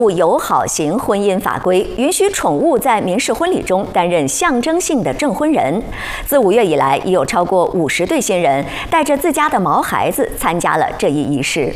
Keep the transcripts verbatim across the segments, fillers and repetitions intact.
友好型婚姻法规允许宠物在民事婚礼中担任象征性的证婚人。自五月以来，已有超过五十对新人带着自家的毛孩子参加了这一仪式。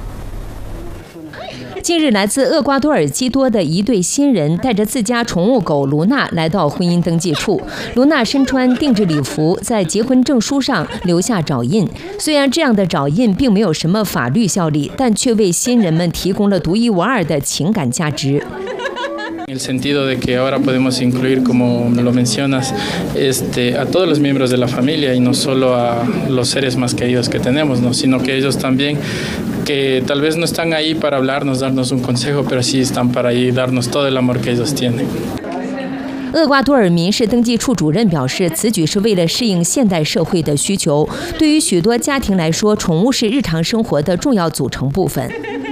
近日，来自厄瓜多尔基多的一对新人带着自家宠物狗卢娜来到婚姻登记处。卢娜身穿定制礼服，在结婚证书上留下爪印。虽然这样的爪印并没有什么法律效力，但却为新人们提供了独一无二的情感价值。 En el sentido de que ahora podemos incluir, como lo mencionas, este, a todos los miembros de la familia y no solo a los seres más queridos que tenemos, ¿no? Sino que ellos también, que tal vez no están ahí para hablarnos, darnos un consejo, pero sí están para ahí darnos todo el amor que ellos tienen. 厄瓜多尔民事登记处主任表示，此举是为了适应现代社会的需求。对于许多家庭来说，宠物是日常生活的重要组成部分。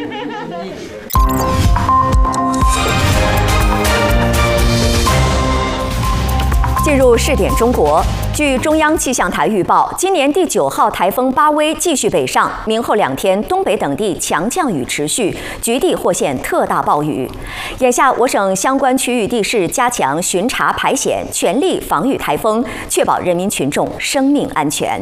进入视点中国，据中央气象台预报，今年第九号台风巴威继续北上，明后两天东北等地强降雨持续，局地或现特大暴雨。眼下，我省相关区域地势加强巡查排险，全力防御台风，确保人民群众生命安全。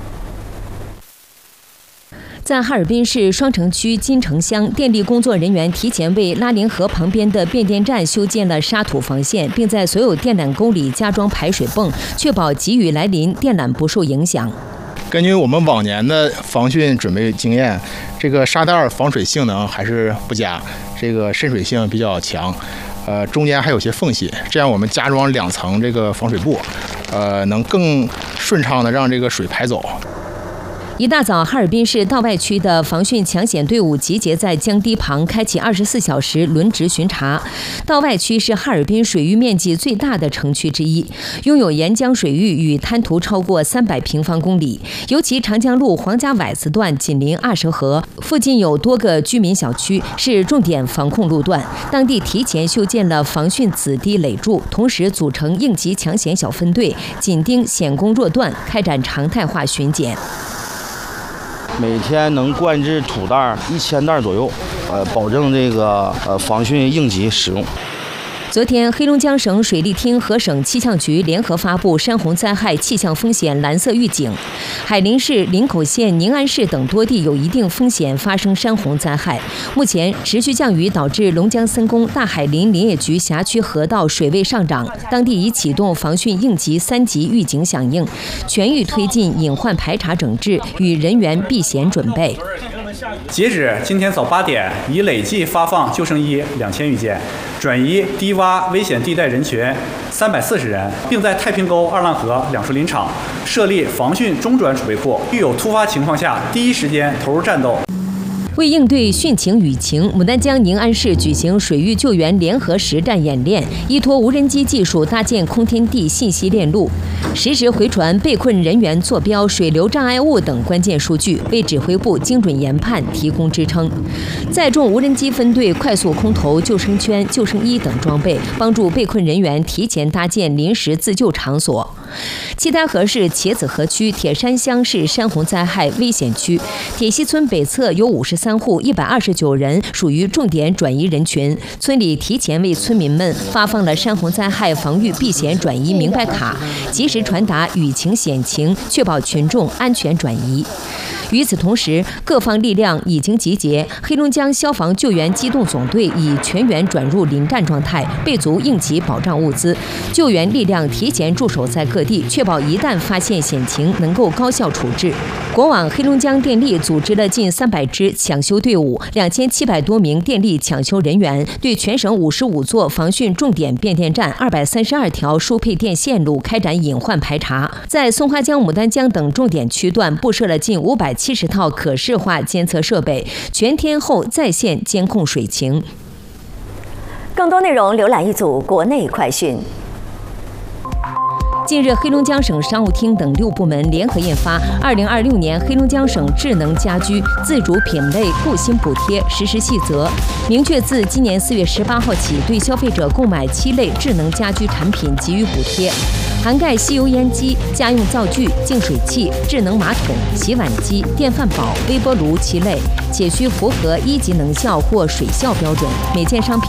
在哈尔滨市双城区金城乡，电力工作人员提前为拉陵河旁边的变电站修建了沙土防线，并在所有电缆沟里加装排水泵，确保急雨来临电缆不受影响。 根据我们往年的防汛准备经验，这个沙袋防水性能还是不佳，这个渗水性比较强，呃，中间还有些缝隙，这样我们加装两层这个防水布，呃，能更顺畅的让这个水排走。 一大早，哈尔滨市道外区的防汛抢险队伍集结在江堤旁，开启二十四小时轮值巡查。道外区是哈尔滨水域面积最大的城区之一，拥有沿江水域与滩涂超过三百平方公里。尤其长江路黄家崴子段紧邻二蛇河，附近有多个居民小区，是重点防控路段。当地提前修建了防汛子堤垒柱，同时组成应急抢险小分队，紧盯险工弱段，开展常态化巡检。 每天能灌制土袋一千袋左右，呃，保证这个呃防汛应急使用。 昨天，黑龙江省水利厅和省气象局联合发布山洪灾害气象风险蓝色预警，海林市、林口县、宁安市等多地有一定风险发生山洪灾害。目前，持续降雨导致龙江森工大海林林业局辖区河道水位上涨，当地已启动防汛应急三级预警响应，全域推进隐患排查整治与人员避险准备。 截止今天早八点，已累计发放救生衣两千余件，转移低洼危险地带人群三百四十人，并在太平沟、二浪河两处林场设立防汛中转储备库，遇有突发情况下第一时间投入战斗。 为应对汛情雨情，牡丹江宁安市举行水域救援联合实战演练，依托无人机技术搭建空天地信息链路，实时回传被困人员坐标、水流障碍物等关键数据，为指挥部精准研判提供支撑。载重无人机分队快速空投救生圈、救生衣等装备，帮助被困人员提前搭建临时自救场所。七台河市茄子河区铁山乡是山洪灾害危险区，铁西村北侧有五十三户一百二十九人属于重点转移人群，村里提前为村民们发放了山洪灾害防御避险转移明白卡，及时传达雨情险情，确保群众安全转移。与此同时，各方力量已经集结，黑龙江消防救援机动总队已全员转入临战状态，备足应急保障物资，救援力量提前驻守在各地，确保一旦发现险情能够高效处置。国网黑龙江电力组织了近三百支抢修队伍，两千七百多名电力抢修人员，对全省五十五座防汛重点变电站、二百三十二条输配电线路开展隐患排查，在松花江、牡丹江等重点区段布设了近五百七十套可视化监测设备，全天候在线监控水情。 更多内容浏览一组国内快讯。 近日，黑龙江省商务厅等六部门联合印发《二零二六年黑龙江省智能家居自主品类固薪补贴实施细则》，明确自今年四月十八号起，对消费者购买七类智能家居产品给予补贴，涵盖吸油烟机、家用灶具、净水器、智能马桶、洗碗机、电饭煲、微波炉七类，且需符合一级能效或水效标准。每件商品